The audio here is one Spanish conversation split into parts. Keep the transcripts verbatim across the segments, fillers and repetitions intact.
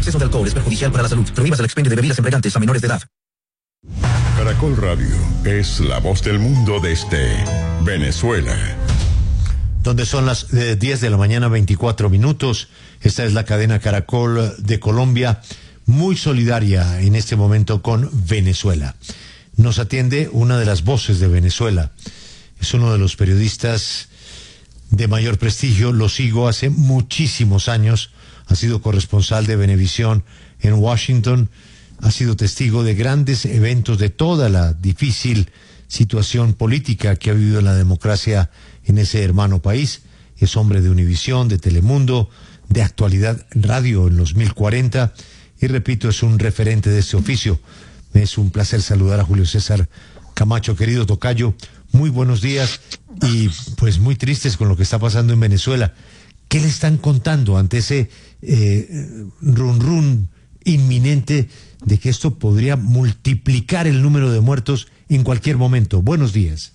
exceso de alcohol es perjudicial para la salud. Prohíbas el expendio de bebidas embriagantes a menores de edad. Caracol Radio es la voz del mundo desde Venezuela. Donde son las eh, diez de la mañana, veinticuatro minutos. Esta es la cadena Caracol de Colombia, muy solidaria en este momento con Venezuela. Nos atiende una de las voces de Venezuela. Es uno de los periodistas de mayor prestigio. Lo sigo hace muchísimos años. Ha sido corresponsal de Venevisión en Washington. Ha sido testigo de grandes eventos, de toda la difícil situación política que ha vivido la democracia en ese hermano país. Es hombre de Univisión, de Telemundo, de Actualidad Radio en los mil cuarenta, y repito, es un referente de este oficio. Es un placer saludar a Julio César Camacho. Querido tocayo, muy buenos días, y pues muy tristes con lo que está pasando en Venezuela. ¿Qué le están contando ante ese eh, run run inminente de que esto podría multiplicar el número de muertos en cualquier momento? Buenos días.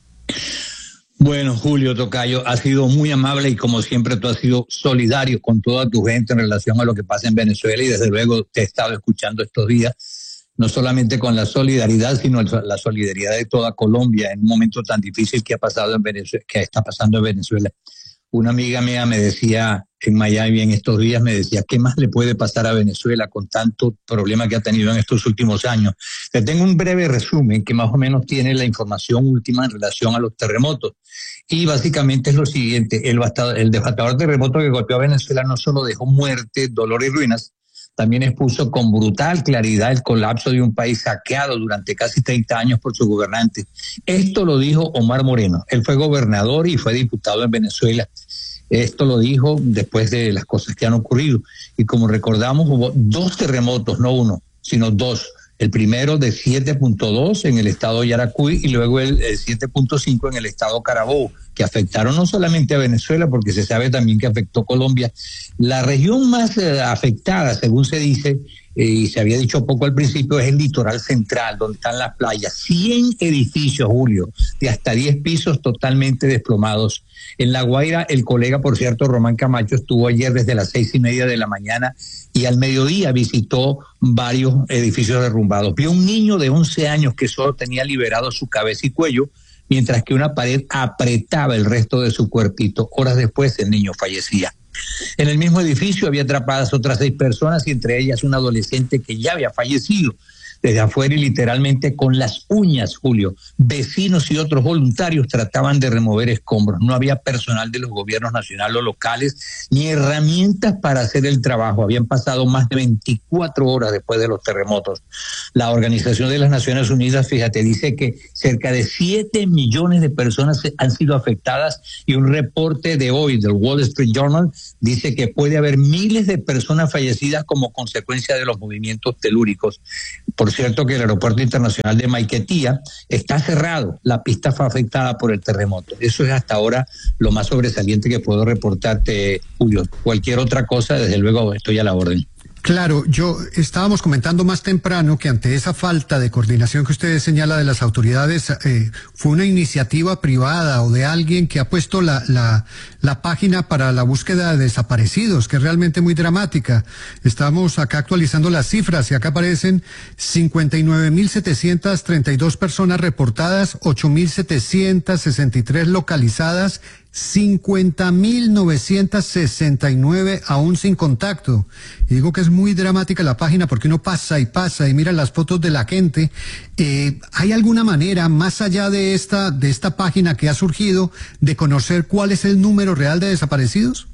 Bueno, Julio tocayo, has sido muy amable y como siempre tú has sido solidario con toda tu gente en relación a lo que pasa en Venezuela, y desde luego te he estado escuchando estos días, no solamente con la solidaridad, sino la solidaridad de toda Colombia en un momento tan difícil que ha pasado en Venezuela, que está pasando en Venezuela. Una amiga mía me decía en Miami en estos días, me decía, ¿qué más le puede pasar a Venezuela con tanto problema que ha tenido en estos últimos años? Te tengo un breve resumen que más o menos tiene la información última en relación a los terremotos. Y básicamente es lo siguiente, el, el devastador terremoto que golpeó a Venezuela no solo dejó muerte, dolor y ruinas, también expuso con brutal claridad el colapso de un país saqueado durante casi treinta años por su gobernante. Esto lo dijo Omar Moreno. Él fue gobernador y fue diputado en Venezuela. Esto lo dijo después de las cosas que han ocurrido. Y como recordamos, hubo dos terremotos, no uno, sino dos. El primero de siete punto dos en el estado Yaracuy y luego el, el siete punto cinco en el estado Carabobo, que afectaron no solamente a Venezuela, porque se sabe también que afectó Colombia. La región más eh, afectada, según se dice, eh, y se había dicho poco al principio, es el litoral central, donde están las playas. cien edificios, Julio, de hasta diez pisos totalmente desplomados. En La Guaira, el colega, por cierto, Román Camacho, estuvo ayer desde las seis y media de la mañana y al mediodía visitó varios edificios derrumbados. Vio un niño de once años que solo tenía liberado su cabeza y cuello, mientras que una pared apretaba el resto de su cuerpito. Horas después, el niño fallecía. En el mismo edificio había atrapadas otras seis personas, y entre ellas un adolescente que ya había fallecido. Desde afuera y literalmente con las uñas, Julio, vecinos y otros voluntarios trataban de remover escombros. No había personal de los gobiernos nacionales o locales ni herramientas para hacer el trabajo. Habían pasado más de veinticuatro horas después de los terremotos. La Organización de las Naciones Unidas, fíjate, dice que cerca de siete millones de personas han sido afectadas, y un reporte de hoy del Wall Street Journal dice que puede haber miles de personas fallecidas como consecuencia de los movimientos telúricos. Por cierto que el aeropuerto internacional de Maiquetía está cerrado, la pista fue afectada por el terremoto. Eso es hasta ahora lo más sobresaliente que puedo reportarte, Julio. Cualquier otra cosa, desde luego, estoy a la orden. Claro, yo estábamos comentando más temprano que ante esa falta de coordinación que usted señala de las autoridades, eh, fue una iniciativa privada o de alguien que ha puesto la, la, la página para la búsqueda de desaparecidos, que es realmente muy dramática. Estamos acá actualizando las cifras y acá aparecen cincuenta y nueve mil setecientas treinta y dos personas reportadas, ocho mil setecientas sesenta y tres localizadas, cincuenta mil novecientos sesenta y nueve aún sin contacto. Y digo que es muy dramática la página porque uno pasa y pasa y mira las fotos de la gente. Eh, ¿hay alguna manera, más allá de esta, de esta página que ha surgido, de conocer cuál es el número real de desaparecidos?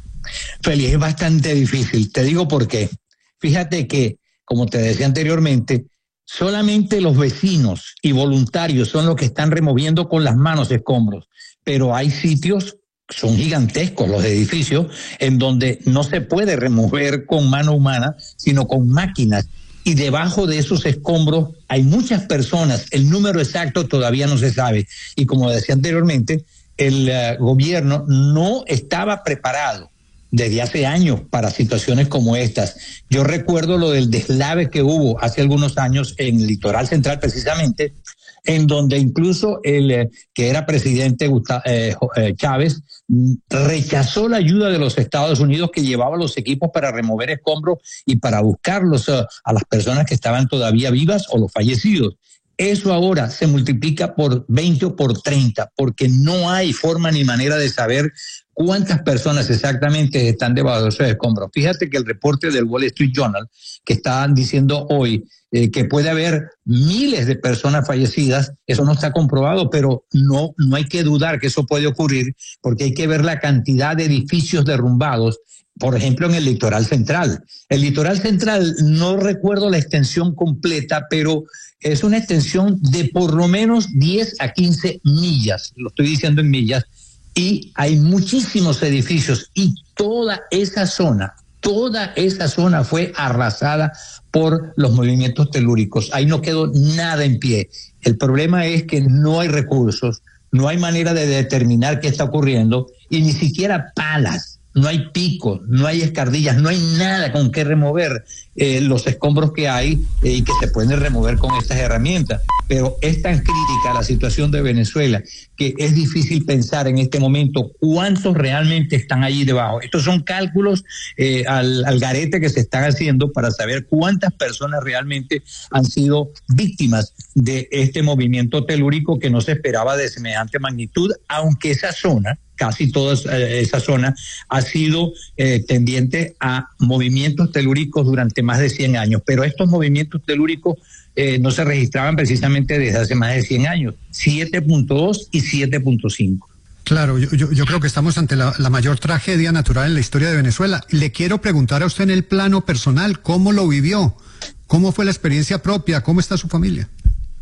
Félix, es bastante difícil. Te digo por qué. Fíjate que, como te decía anteriormente, solamente los vecinos y voluntarios son los que están removiendo con las manos escombros. Pero hay sitios, son gigantescos los edificios, en donde no se puede remover con mano humana, sino con máquinas. Y debajo de esos escombros hay muchas personas. El número exacto todavía no se sabe. Y como decía anteriormente, el uh, gobierno no estaba preparado desde hace años para situaciones como estas. Yo recuerdo lo del deslave que hubo hace algunos años en el litoral central precisamente, en donde incluso el eh, que era presidente Gustavo, eh, eh, Chávez rechazó la ayuda de los Estados Unidos, que llevaba los equipos para remover escombros y para buscarlos a, a las personas que estaban todavía vivas o los fallecidos. Eso ahora se multiplica por veinte o por treinta, porque no hay forma ni manera de saber cuántas personas exactamente están debajo de esos escombros. Fíjate que el reporte del Wall Street Journal, que están diciendo hoy eh, que puede haber miles de personas fallecidas, eso no está comprobado, pero no, no hay que dudar que eso puede ocurrir, porque hay que ver la cantidad de edificios derrumbados, por ejemplo, en el litoral central. El litoral central, no recuerdo la extensión completa, pero es una extensión de por lo menos diez a quince millas, lo estoy diciendo en millas, y hay muchísimos edificios, y toda esa zona, toda esa zona fue arrasada por los movimientos telúricos. Ahí no quedó nada en pie. El problema es que no hay recursos, no hay manera de determinar qué está ocurriendo, y ni siquiera palas. No hay picos, no hay escardillas, no hay nada con que remover eh, los escombros que hay eh, y que se pueden remover con estas herramientas. Pero es tan crítica la situación de Venezuela que es difícil pensar en este momento cuántos realmente están allí debajo. Estos son cálculos eh, al, al garete que se están haciendo para saber cuántas personas realmente han sido víctimas de este movimiento telúrico que no se esperaba de semejante magnitud, aunque esa zona, casi toda esa zona, ha sido eh, tendiente a movimientos telúricos durante más de cien años, pero estos movimientos telúricos eh, no se registraban precisamente desde hace más de cien años, siete punto dos y siete punto cinco. Claro, yo, yo, yo creo que estamos ante la, la mayor tragedia natural en la historia de Venezuela. Le quiero preguntar a usted en el plano personal, ¿cómo lo vivió? ¿Cómo fue la experiencia propia? ¿Cómo está su familia?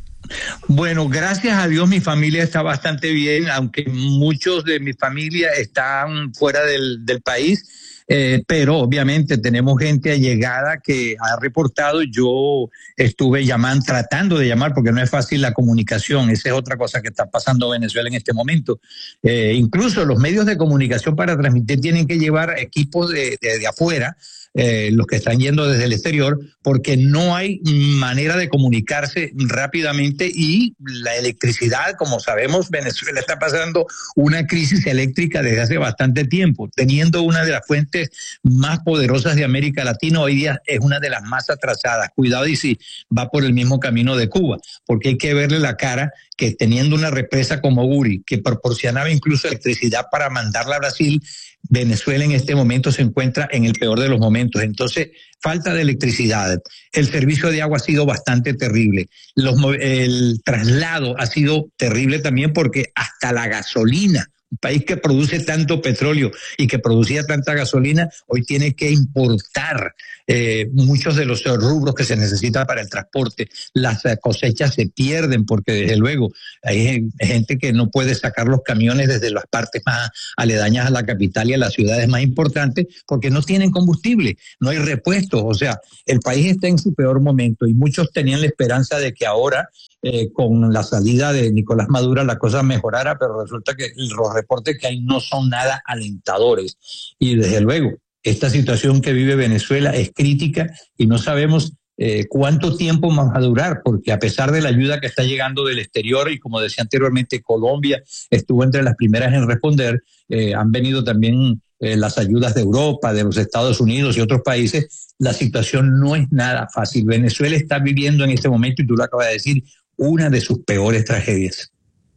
Bueno, gracias a Dios mi familia está bastante bien, aunque muchos de mi familia están fuera del, del país, eh, pero obviamente tenemos gente allegada que ha reportado. Yo estuve llamando, tratando de llamar, porque no es fácil la comunicación. Esa es otra cosa que está pasando en Venezuela en este momento. Eh, incluso los medios de comunicación para transmitir tienen que llevar equipos de, de, de afuera, Eh, los que están yendo desde el exterior, porque no hay manera de comunicarse rápidamente, y la electricidad, como sabemos, Venezuela está pasando una crisis eléctrica desde hace bastante tiempo, teniendo una de las fuentes más poderosas de América Latina. Hoy día es una de las más atrasadas. Cuidado y si va por el mismo camino de Cuba, porque hay que verle la cara que teniendo una represa como Uri, que proporcionaba incluso electricidad para mandarla a Brasil, Venezuela en este momento se encuentra en el peor de los momentos. Entonces, falta de electricidad. El servicio de agua ha sido bastante terrible. Los, el traslado ha sido terrible también, porque hasta la gasolina, un país que produce tanto petróleo y que producía tanta gasolina, hoy tiene que importar eh, muchos de los rubros que se necesitan para el transporte. Las eh, cosechas se pierden, porque desde luego hay gente que no puede sacar los camiones desde las partes más aledañas a la capital y a las ciudades más importantes, porque no tienen combustible, no hay repuestos. O sea, el país está en su peor momento, y muchos tenían la esperanza de que ahora Eh, con la salida de Nicolás Maduro la cosa mejorara, pero resulta que los reportes que hay no son nada alentadores. Y desde luego, esta situación que vive Venezuela es crítica, y no sabemos eh, cuánto tiempo más va a durar, porque a pesar de la ayuda que está llegando del exterior, y como decía anteriormente, Colombia estuvo entre las primeras en responder, eh, han venido también eh, las ayudas de Europa, de los Estados Unidos y otros países. La situación no es nada fácil. Venezuela está viviendo en este momento, y tú lo acabas de decir, una de sus peores tragedias.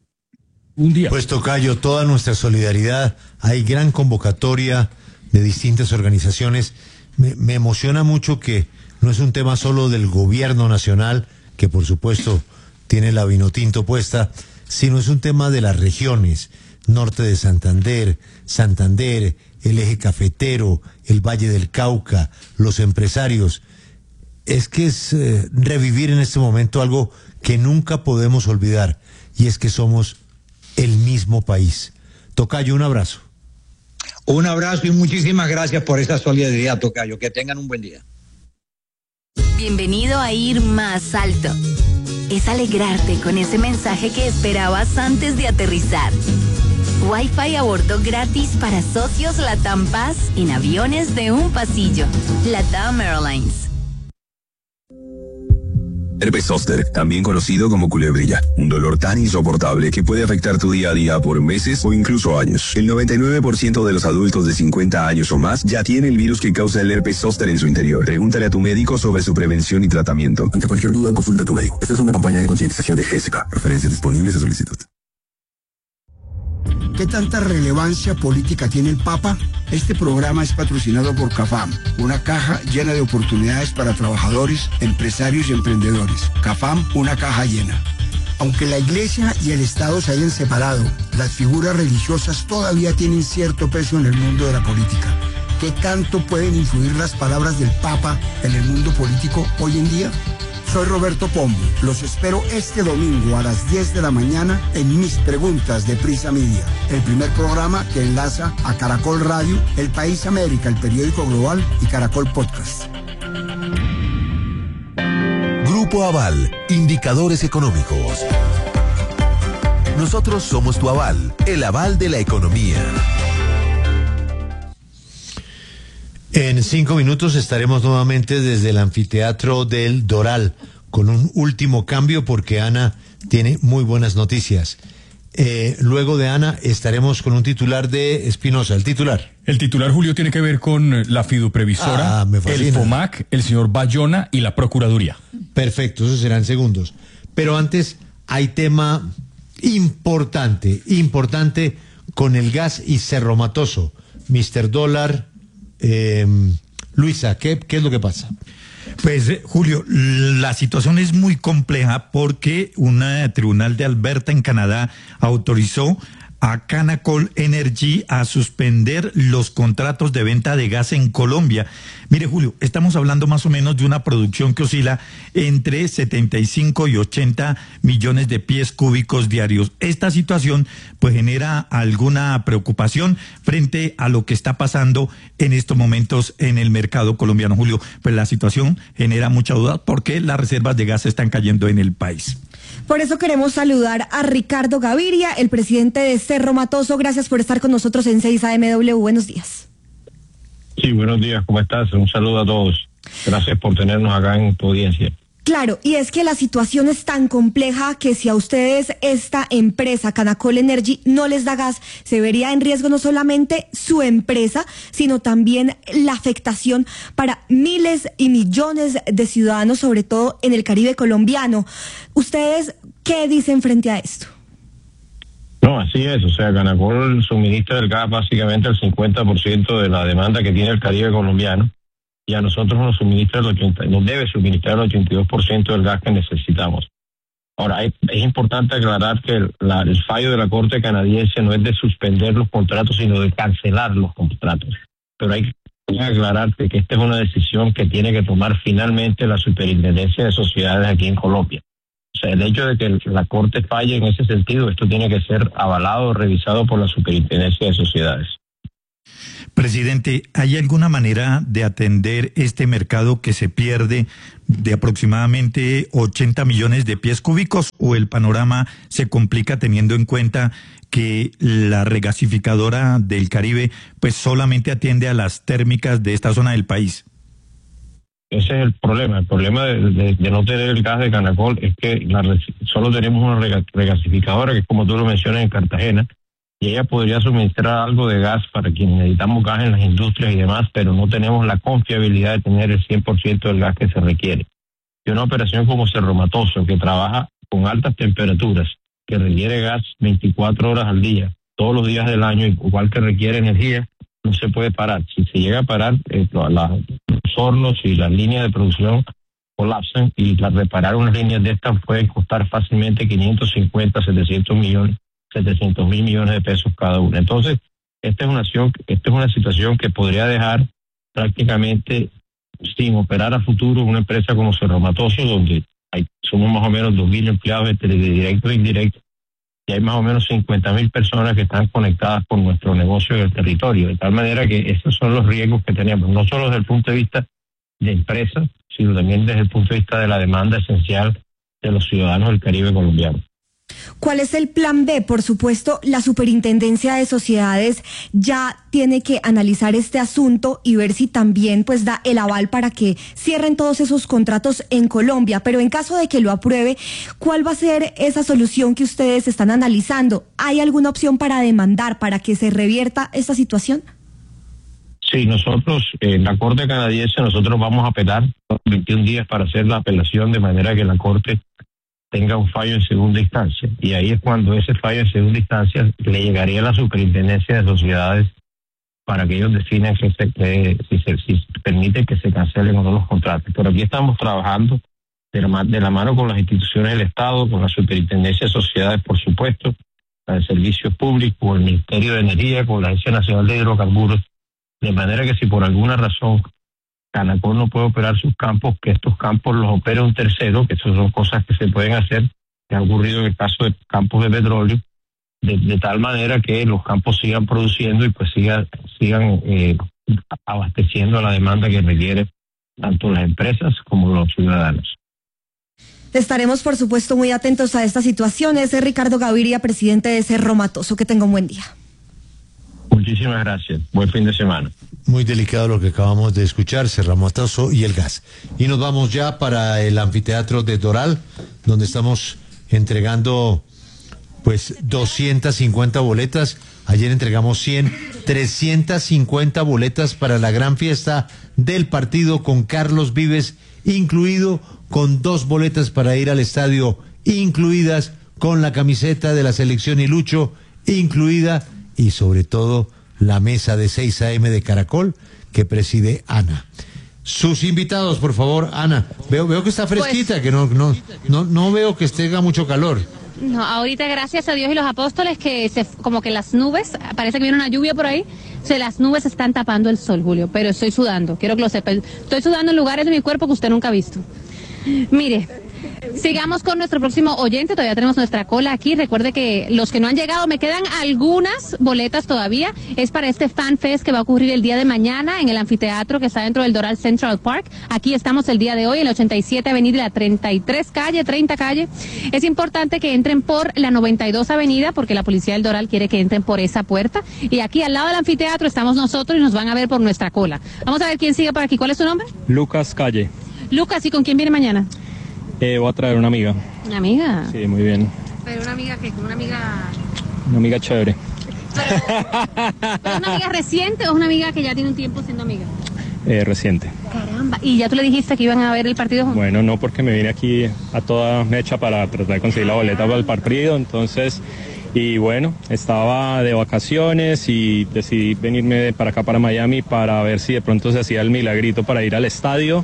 Un día. Pues tocayo, toda nuestra solidaridad. Hay gran convocatoria de distintas organizaciones. Me, me emociona mucho que no es un tema solo del gobierno nacional, que por supuesto tiene la vinotinto puesta, sino es un tema de las regiones, norte de Santander, Santander, el eje cafetero, el Valle del Cauca, los empresarios. Es que es eh, revivir en este momento algo que nunca podemos olvidar, y es que somos el mismo país. Tocayo, un abrazo. Un abrazo y muchísimas gracias por esa solidaridad, Tocayo. Que tengan un buen día. Bienvenido a Ir Más Alto. Es alegrarte con ese mensaje que esperabas antes de aterrizar. Wi-Fi a bordo gratis para socios Latam Paz en aviones de un pasillo. Latam Airlines. Herpes zóster, también conocido como culebrilla, un dolor tan insoportable que puede afectar tu día a día por meses o incluso años. El noventa y nueve por ciento de los adultos de cincuenta años o más ya tiene el virus que causa el herpes zóster en su interior. Pregúntale a tu médico sobre su prevención y tratamiento. Ante cualquier duda, consulta a tu médico. Esta es una campaña de concientización de G S K. Referencias disponibles a solicitud. ¿Qué tanta relevancia política tiene el Papa? Este programa es patrocinado por CAFAM, una caja llena de oportunidades para trabajadores, empresarios y emprendedores. CAFAM, una caja llena. Aunque la Iglesia y el Estado se hayan separado, las figuras religiosas todavía tienen cierto peso en el mundo de la política. ¿Qué tanto pueden influir las palabras del Papa en el mundo político hoy en día? Soy Roberto Pombo. Los espero este domingo a las diez de la mañana en Mis Preguntas de Prisa Media, el primer programa que enlaza a Caracol Radio, El País América, el periódico global y Caracol Podcast. Grupo Aval, indicadores económicos. Nosotros somos tu aval, el aval de la economía. En cinco minutos estaremos nuevamente desde el anfiteatro del Doral con un último cambio porque Ana tiene muy buenas noticias. Eh, luego de Ana estaremos con un titular de Espinosa. El titular. El titular, Julio, tiene que ver con la Fiduprevisora, Ah, me fascina. el FOMAC, el señor Bayona y la Procuraduría. Perfecto, esos serán segundos. Pero antes hay tema importante, importante con el gas y Cerro Matoso. mister Dólar, eh, Luisa, ¿qué, ¿qué es lo que pasa? Pues, eh, Julio, la situación es muy compleja porque un tribunal de Alberta en Canadá autorizó a Canacol Energy a suspender los contratos de venta de gas en Colombia. Mire, Julio, estamos hablando más o menos de una producción que oscila entre setenta y cinco y ochenta millones de pies cúbicos diarios. Esta situación pues genera alguna preocupación frente a lo que está pasando en estos momentos en el mercado colombiano, Julio. Pues la situación genera mucha duda porque las reservas de gas están cayendo en el país. Por eso queremos saludar a Ricardo Gaviria, el presidente de Cerro Matoso. Gracias por estar con nosotros en seis A M W. Buenos días. Sí, buenos días, ¿cómo estás? Un saludo a todos. Gracias por tenernos acá en tu audiencia. Claro, y es que la situación es tan compleja que si a ustedes esta empresa, Canacol Energy, no les da gas, se vería en riesgo no solamente su empresa, sino también la afectación para miles y millones de ciudadanos, sobre todo en el Caribe colombiano. ¿Ustedes qué dicen frente a esto? No, así es, o sea, Canacol suministra el gas básicamente el cincuenta por ciento de la demanda que tiene el Caribe colombiano. Y a nosotros nos suministra el ochenta, nos debe suministrar el ochenta y dos por ciento del gas que necesitamos. Ahora, hay, es importante aclarar que el, la, el fallo de la Corte canadiense no es de suspender los contratos, sino de cancelar los contratos. Pero hay que aclarar que esta es una decisión que tiene que tomar finalmente la Superintendencia de Sociedades aquí en Colombia. O sea, el hecho de que la Corte falle en ese sentido, esto tiene que ser avalado o revisado por la Superintendencia de Sociedades. Presidente, ¿hay alguna manera de atender este mercado que se pierde de aproximadamente ochenta millones de pies cúbicos o el panorama se complica teniendo en cuenta que la regasificadora del Caribe pues solamente atiende a las térmicas de esta zona del país? Ese es el problema. El problema de, de, de no tener el gas de Canacol es que la, solo tenemos una rega, regasificadora que es como tú lo mencionas en Cartagena, y ella podría suministrar algo de gas para quienes necesitamos gas en las industrias y demás, pero no tenemos la confiabilidad de tener el cien por ciento del gas que se requiere. Y una operación como Cerro Matoso, que trabaja con altas temperaturas, que requiere gas veinticuatro horas al día, todos los días del año, igual que requiere energía, no se puede parar. Si se llega a parar, eh, la, los hornos y las líneas de producción colapsan, y la, reparar unas líneas de estas puede costar fácilmente quinientos cincuenta, setecientos millones, setecientos mil millones de pesos cada una. Entonces, esta es una acción, esta es una situación que podría dejar prácticamente sin operar a futuro una empresa como Cerro Matoso, donde hay, somos más o menos dos mil empleados entre directos e indirectos, y hay más o menos cincuenta mil personas que están conectadas con nuestro negocio en el territorio, de tal manera que esos son los riesgos que tenemos, no solo desde el punto de vista de empresas, sino también desde el punto de vista de la demanda esencial de los ciudadanos del Caribe colombiano. ¿Cuál es el plan B? Por supuesto, la Superintendencia de Sociedades ya tiene que analizar este asunto y ver si también pues da el aval para que cierren todos esos contratos en Colombia. Pero en caso de que lo apruebe, ¿cuál va a ser esa solución que ustedes están analizando? ¿Hay alguna opción para demandar, para que se revierta esta situación? Sí, nosotros, en la Corte canadiense, nosotros vamos a apelar veintiún días para hacer la apelación de manera que la Corte tenga un fallo en segunda instancia. Y ahí es cuando ese fallo en segunda instancia le llegaría a la Superintendencia de Sociedades para que ellos definan que se, que, si se si permite que se cancelen o no los contratos. Pero aquí estamos trabajando de la, de la mano con las instituciones del Estado, con la Superintendencia de Sociedades, por supuesto, la de Servicios Públicos, con el Ministerio de Energía, con la Agencia Nacional de Hidrocarburos, de manera que si por alguna razón Canacol no puede operar sus campos, que estos campos los opere un tercero, que eso son cosas que se pueden hacer, que ha ocurrido en el caso de campos de petróleo, de, de tal manera que los campos sigan produciendo y pues sigan, sigan eh, abasteciendo a la demanda que requiere tanto las empresas como los ciudadanos. Estaremos, por supuesto, muy atentos a esta situación. Es Ricardo Gaviria, presidente de Cerro Matoso. Que tenga un buen día. Muchísimas gracias. Buen fin de semana. Muy delicado lo que acabamos de escuchar, Cerro Matoso y el gas. Y nos vamos ya para el anfiteatro de Doral, donde estamos entregando pues doscientas cincuenta boletas. Ayer entregamos cien, trescientas cincuenta boletas para la gran fiesta del partido con Carlos Vives incluido, con dos boletas para ir al estadio incluidas, con la camiseta de la selección y Lucho incluida, y sobre todo la mesa de seis a eme de Caracol que preside Ana. Sus invitados, por favor, Ana. Veo, veo que está fresquita, pues, que no, no, no, no veo que esté mucho calor. No, ahorita gracias a Dios y los apóstoles que se, como que las nubes, parece que viene una lluvia por ahí, se las nubes están tapando el sol, Julio, pero estoy sudando, quiero que lo sepa. Estoy sudando en lugares de mi cuerpo que usted nunca ha visto. Mire, sigamos con nuestro próximo oyente, todavía tenemos nuestra cola aquí. Recuerde que los que no han llegado, me quedan algunas boletas todavía, es para este Fan Fest que va a ocurrir el día de mañana en el anfiteatro que está dentro del Doral Central Park. Aquí estamos el día de hoy en la ochenta y siete Avenida y la treinta y tres calle, treinta calle. Es importante que entren por la noventa y dos Avenida porque la policía del Doral quiere que entren por esa puerta. Y aquí al lado del anfiteatro estamos nosotros y nos van a ver por nuestra cola. Vamos a ver quién sigue por aquí. ¿Cuál es su nombre? Lucas Calle. Lucas, ¿y con quién viene mañana? Eh, voy a traer una amiga. ¿Una amiga? Sí, muy bien. ¿Pero una amiga qué? ¿Una amiga...? Una amiga chévere. ¿Pero, ¿pero una amiga reciente o es una amiga que ya tiene un tiempo siendo amiga? Eh, reciente. Caramba, ¿y ya tú le dijiste que iban a ver el partido juntos? Bueno, no, porque me vine aquí a toda mecha para tratar de conseguir la boleta para el partido, entonces... Y bueno, estaba de vacaciones y decidí venirme para acá, para Miami, para ver si de pronto se hacía el milagrito para ir al estadio.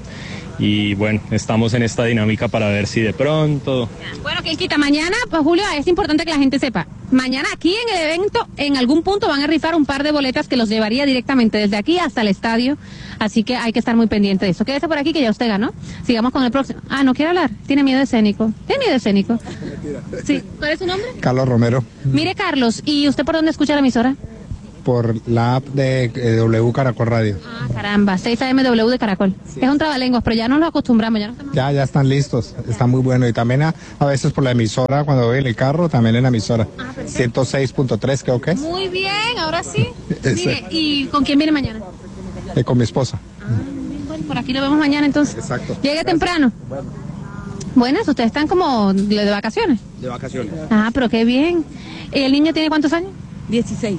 Y bueno, estamos en esta dinámica para ver si de pronto... Bueno, ¿quién quita? Mañana, pues Julio, es importante que la gente sepa. Mañana aquí en el evento, en algún punto van a rifar un par de boletas que los llevaría directamente desde aquí hasta el estadio. Así que hay que estar muy pendiente de eso. Quédese por aquí que ya usted ganó. Sigamos con el próximo. Ah, ¿no quiere hablar? Tiene miedo escénico. ¿Tiene miedo escénico? Sí. ¿Cuál es su nombre? Carlos Romero. Mire, Carlos, ¿y usted por dónde escucha la emisora? Por la app de eh, W Caracol Radio. Ah, caramba, seis a eme W de Caracol. Sí. Es un trabalenguas, pero ya nos lo acostumbramos. Ya, no estamos... ya, ya están listos, está muy bueno. Y también a, a veces por la emisora, cuando voy en el carro, también en la emisora. Ah, ciento seis punto tres creo que es. Muy bien, ahora sí. Mire, ¿y con quién viene mañana? Eh, con mi esposa. Ah, bueno, por aquí lo vemos mañana entonces. Exacto. Llegue temprano. Bueno. Buenas, ustedes están como de vacaciones. De vacaciones. Ah, pero qué bien. ¿El niño tiene cuántos años? dieciséis.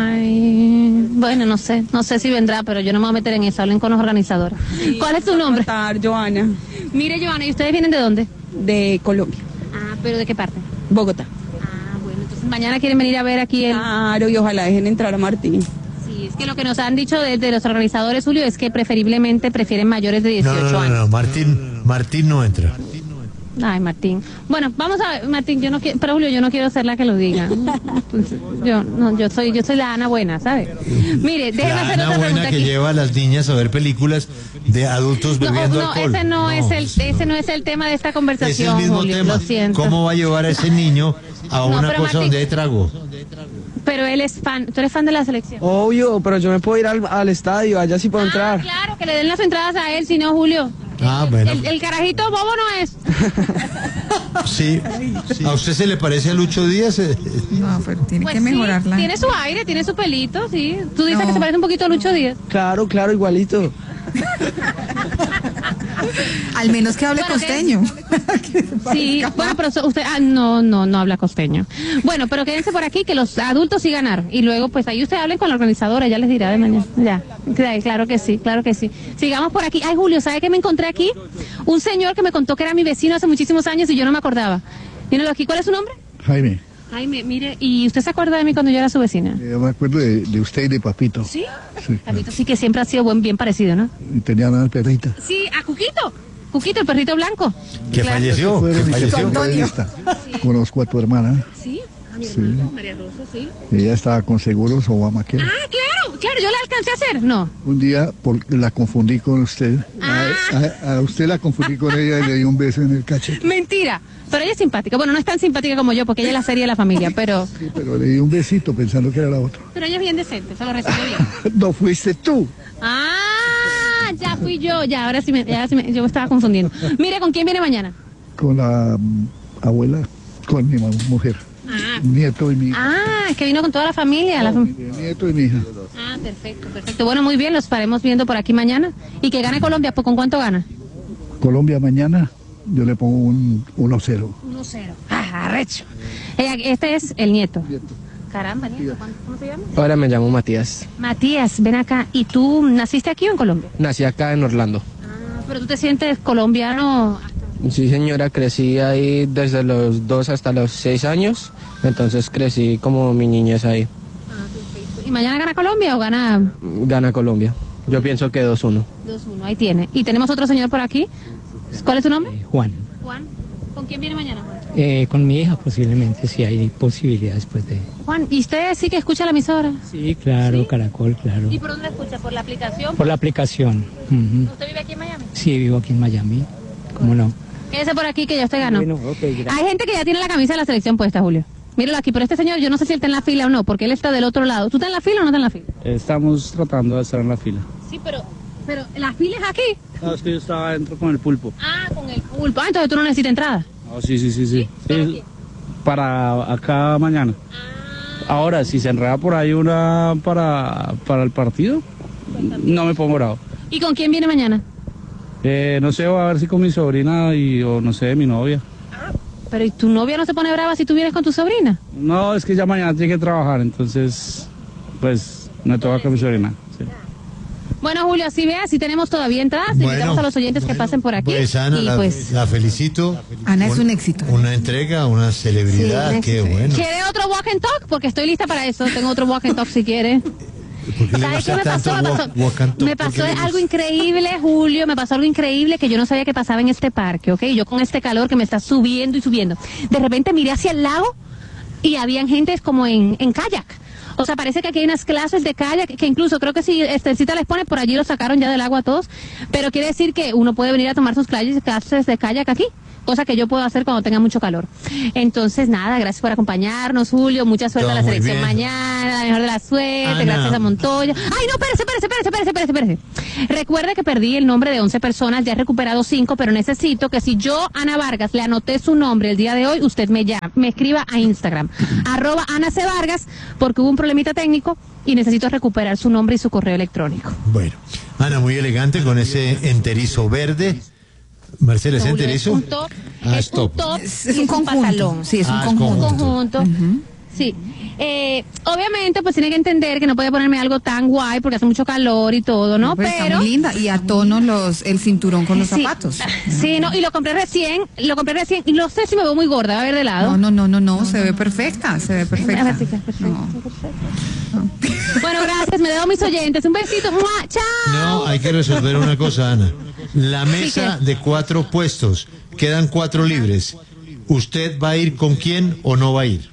Ay, bueno, no sé, no sé si vendrá, pero yo no me voy a meter en eso, hablen con los organizadores. Sí, ¿cuál es tu nombre? Joana. Mire, Joana, ¿y ustedes vienen de dónde? De Colombia. Ah, ¿pero de qué parte? Bogotá. Ah, bueno, entonces mañana quieren venir a ver aquí el... Claro, y ojalá dejen entrar a Martín. Sí, es que lo que nos han dicho desde de los organizadores, Julio, es que preferiblemente prefieren mayores de dieciocho no, no, no, años. No, Martín, Martín no entra. Ay, Martín. Bueno, vamos a ver, Martín, yo no quiero, pero Julio, yo no quiero ser la que lo diga. Yo, no, yo soy, yo soy la Ana buena, ¿sabes? Mire, déjeme la hacer Ana otra buena pregunta que aquí. lleva a las niñas a ver películas de adultos bebiendo no, no, alcohol. Ese no, no, es el, ese no es el tema de esta conversación, es el mismo Julio, tema. Lo siento. ¿Cómo va a llevar a ese niño a No, una pero cosa Martín, donde hay trago? Pero él es fan, ¿tú eres fan de la selección? Obvio, pero yo me puedo ir al, al estadio, allá sí puedo ah, entrar. Claro, que le den las entradas a él, si no, Julio. Ah, bueno. El, el carajito bobo no es. Sí. ¿A usted se le parece a Lucho Díaz? No, pero tiene Pues que mejorarla. sí, tiene su aire, tiene su pelito, sí. Tú dices que se parece un poquito a Lucho Díaz. Claro, claro, igualito. Al menos que hable Bueno, costeño. Sí, bueno, pero so- usted, ah, no, no, no habla costeño. Bueno, pero quédense por aquí, que los adultos sí ganaron. Y luego, pues ahí usted hablen con la organizadora, ya les dirá de mañana. Ya, claro que sí, claro que sí. Sigamos por aquí. Ay, Julio, ¿sabe qué me encontré aquí? Un señor que me contó que era mi vecino hace muchísimos años y yo no me acordaba. Míralo aquí, ¿cuál es su nombre? Jaime, Jaime, mire, ¿y usted se acuerda de mí cuando yo era su vecina? yo me acuerdo de, de usted y de Papito. ¿Sí? Sí, Papito sí que siempre ha sido buen, bien parecido, ¿no? y tenía una perrita. Sí, a Cuquito. Cuquito, el perrito blanco. Que Claro. falleció. Fue Que mi falleció. periodista, con los cuatro hermanas. Sí, a mi Sí. hermana, María Rosa, sí. Ella estaba con Seguros Obamacare. Ah, claro, claro, yo la alcancé a hacer, no. Un día por- la confundí con usted. Ah. A, a- a usted la confundí con ella y le di un beso en el cachete. Mentira, pero ella es simpática. Bueno, no es tan simpática como yo, porque ella es la serie de la familia, pero, Sí, pero le di un besito pensando que era la otra. pero ella es bien decente, se lo recibe bien. No fuiste tú. Ah, ya fui yo, ya, ahora sí me, ya sí me- yo me estaba confundiendo. Mire, ¿con quién viene mañana? Con la mm, abuela, con mi ma- mujer. Ah. Nieto y mi hija. Ah, es que vino con toda la familia. la fam- Nieto y mi hija. Ah, perfecto, perfecto. Bueno, muy bien, los estaremos viendo por aquí mañana. ¿Y que gane Colombia? ¿Pues con cuánto gana? Colombia mañana, yo le pongo un uno cero. uno cero. Ah, arrecho. Eh, Este es el nieto. Caramba, nieto, ¿cuánto- ¿cómo se llama? Ahora me llamo Matías. Matías, ven acá. ¿Y tú naciste aquí o en Colombia? Nací acá en Orlando. Ah, pero tú te sientes colombiano. Sí, señora, crecí ahí desde los dos hasta los seis años. Entonces crecí como mi niñez ahí. ¿Y mañana gana Colombia o gana Gana Colombia. Yo pienso que dos uno. dos uno? Ahí tiene. Y tenemos otro señor por aquí. ¿Cuál es tu nombre? Juan, Juan. ¿Con quién viene mañana, Juan? eh, con mi hija posiblemente, si hay posibilidades pues de... Juan, ¿y usted sí que escucha la emisora? Sí, claro, Caracol, claro. ¿Y por dónde la escucha? ¿Por la aplicación? Por la aplicación. Ujú. ¿Usted vive aquí en Miami? Sí, vivo aquí en Miami. ¿Cómo no? Quédese por aquí que ya usted ganó. Bueno, ok, gracias. Hay gente que ya tiene la camisa de la selección puesta, Julio. Míralo aquí, pero este señor, yo no sé si él está en la fila o no, porque él está del otro lado. ¿Tú estás en la fila o no estás en la fila? Estamos tratando de estar en la fila. Sí, pero, pero la fila es aquí. No, es que yo estaba adentro con el pulpo. Ah, con el pulpo. Ah, entonces tú no necesitas entrada. No, sí, sí, sí, sí. Sí, para acá mañana. Ahora, si se enreda por ahí una para, para el partido, no me pongo bravo. ¿Y con quién viene mañana? Eh, no sé, voy a ver si con mi sobrina y, o no sé, mi novia. Pero ¿y tu novia no se pone brava si tú vienes con tu sobrina? No, es que ya mañana tiene que trabajar, entonces, pues, me toca con mi sobrina. Sí. Bueno, Julio, así vea, si tenemos todavía entradas, Bueno, invitamos a los oyentes que pasen por aquí. Pues Ana, y la, pues, la felicito. Ana es un éxito. Una entrega, una celebridad, sí, qué bueno. ¿quiere otro walk and talk? Porque estoy lista para eso. Tengo otro walk and talk si quiere. ¿Por qué le ¿Sabes qué gusta me tanto pasó? Me walk- pasó, walk and talk? me ¿Por pasó qué le gusta? algo increíble, Julio, me pasó algo increíble que yo no sabía que pasaba en este parque, ¿ok? Yo con este calor que me está subiendo y subiendo. De repente miré hacia el lago y habían gentes como en, en kayak. O sea, parece que aquí hay unas clases de kayak que incluso creo que si Estelcita les pone, por allí los sacaron ya del agua a todos. Pero quiere decir que uno puede venir a tomar sus clases clases de kayak aquí. Cosa que yo puedo hacer cuando tenga mucho calor. Entonces, nada, gracias por acompañarnos, Julio. Mucha suerte Todo a la muy selección bien. mañana, la mejor de la suerte. Ana. Gracias a Montoya. Ay, no, espérese, espérese, espérese, espérese, espérese, espérese. Recuerde que perdí el nombre de once personas, ya he recuperado cinco, pero necesito que si yo, Ana Vargas, le anoté su nombre el día de hoy, usted me llama, me escriba a Instagram, arroba Ana C. Vargas, porque hubo un problemita técnico y necesito recuperar su nombre y su correo electrónico. Bueno, Ana, muy elegante con ese enterizo verde. Marcela, ¿es Julio, enterizo? es un top, Ah, es es top. un top Es y un un conjunto. pantalón. Sí, es un Ah, es conjunto. conjunto. Sí. Eh, obviamente, pues tiene que entender que no puede ponerme algo tan guay porque hace mucho calor y todo, ¿no? Pero está Pero muy linda. Y a tono los, el cinturón con los Sí. zapatos. Sí, no, y lo compré recién, lo compré recién, y no sé si me veo muy gorda, a ver de lado. No, no, no, no, no, se ve perfecta, se ve A perfecta. ver, chica, perfecto, perfecto. Bueno, gracias, me dejo a mis oyentes. Un besito. ¡Mua! ¡Chao! No, hay que resolver una cosa, Ana. La mesa de cuatro puestos, quedan cuatro libres. ¿Usted va a ir con quién o no va a ir?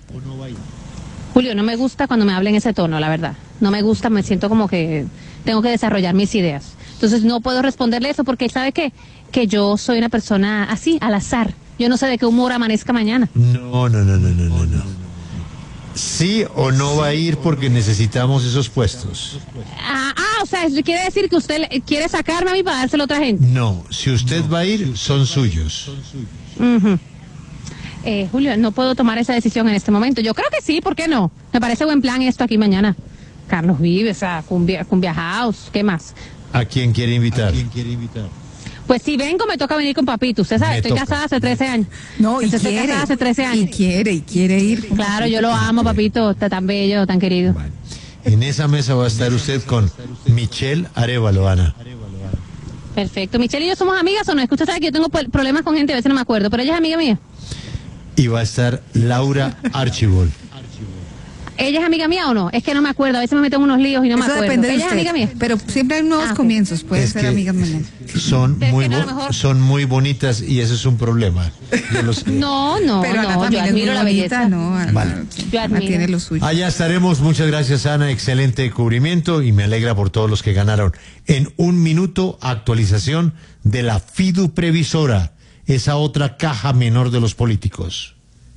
Julio, no me gusta cuando me hablen ese tono, la verdad. No me gusta, me siento como que tengo que desarrollar mis ideas. Entonces no puedo responderle eso porque, ¿sabe qué? Que yo soy una persona así, al azar. Yo no sé de qué humor amanezca mañana. No, no, no, no, no, no, no. ¿Sí o no va a ir porque necesitamos esos puestos? Ah, ah, Ah, o sea, eso quiere decir que usted le- quiere sacarme a mí para dárselo a otra gente. No, si usted va a ir, son suyos. Ujú. eh, Julio, no puedo tomar esa decisión en este momento. Yo creo que sí, ¿por qué no? Me parece buen plan esto aquí mañana. Carlos Vives, a Cumbia, Cumbia House, ¿qué más? ¿A quién quiere invitar? Pues si vengo me toca venir con papito. Usted sabe, Me estoy toca. casada hace trece años. No, y Estoy quiere. casada hace trece años. Y quiere, y quiere ir. Claro, yo lo amo, papito. Está tan bello, tan querido. En esa mesa va a estar usted con Michelle Arévalo, Ana. Perfecto. Michelle y yo somos amigas o no. Es que usted sabe que yo tengo po- problemas con gente, a veces no me acuerdo, pero ella es amiga mía. Y va a estar Laura Archibald. ¿Ella es amiga mía o no? Es que no me acuerdo, a veces me meto en unos líos y no me Eso acuerdo. depende de ¿Ella es usted. amiga mía? Pero siempre hay nuevos Ah, ok. comienzos. Puede Es ser que- amigas mañana. Son Pero muy, es que a lo bo- mejor- son muy bonitas y ese es un problema. Yo lo sé. No, no, Pero Ana no, yo también es admiro muy la bonita, belleza. ¿no? Ana, Vale. Yo Ana admiro. tiene lo suyo. Allá estaremos. Muchas gracias, Ana. Excelente cubrimiento y me alegra por todos los que ganaron. En un minuto, actualización de la Fidu Previsora, esa otra caja menor de los políticos.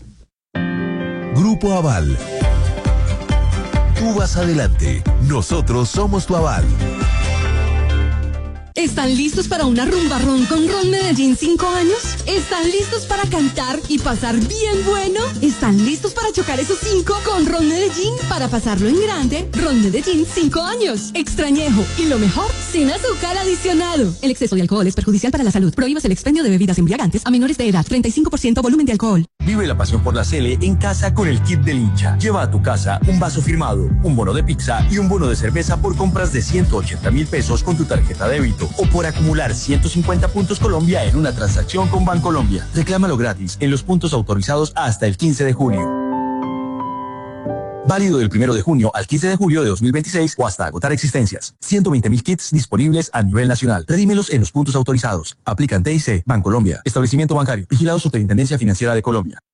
Grupo Aval. Tú vas adelante. Nosotros somos tu aval. ¿Están listos para una rumbarrón con Ron Medellín cinco años? ¿Están listos para cantar y pasar bien bueno? ¿Están listos para chocar esos cinco con Ron Medellín para pasarlo en grande? Ron Medellín cinco años. Extrañejo y lo mejor, sin azúcar adicionado. El exceso de alcohol es perjudicial para la salud. Prohíbas el expendio de bebidas embriagantes a menores de edad. treinta y cinco por ciento volumen de alcohol. Vive la pasión por la Cele en casa con el kit del hincha. Lleva a tu casa un vaso firmado, un bono de pizza y un bono de cerveza por compras de ciento ochenta mil pesos con tu tarjeta débito o por acumular ciento cincuenta puntos Colombia en una transacción con Bancolombia. Reclámalo gratis en los puntos autorizados hasta el quince de junio. Válido del primero de junio al quince de julio de dos mil veintiséis o hasta agotar existencias. ciento veinte mil kits disponibles a nivel nacional. Redímelos en los puntos autorizados. Aplican T I C, Bancolombia, establecimiento bancario, vigilado Superintendencia Financiera de Colombia.